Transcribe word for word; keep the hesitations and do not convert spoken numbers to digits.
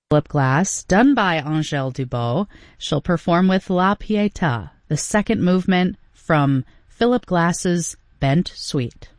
Philip Glass, done by Angèle Dubot. She'll perform with La Pietà, the second movement from Philip Glass's Bent Suite.